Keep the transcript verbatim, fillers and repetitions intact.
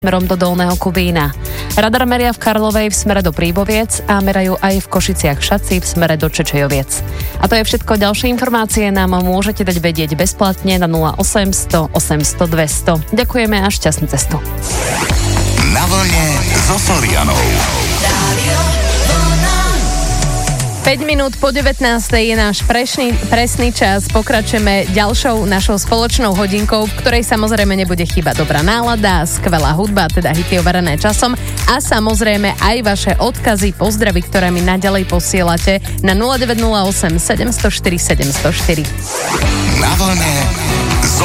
smerom do Dolného Kubína. Radar meria v Karlovej v smere do Príboviec a merajú aj v Košiciach Šaci v smere do Čečejoviec. A to je všetko. Ďalšie informácie nám môžete dať vedieť bezplatne na nula osem sto osemsto dvesto. Ďakujeme a šťastnú cestu. Na vlne so Florianou. päť minút po devätnástej je náš presný, presný čas. Pokračujeme ďalšou našou spoločnou hodinkou, v ktorej samozrejme nebude chýbať dobrá nálada, skvelá hudba, teda hity overené časom a samozrejme aj vaše odkazy, pozdravy, ktoré mi naďalej posielate na nula deväť nula osem sedem nula štyri sedem nula štyri. Na vlne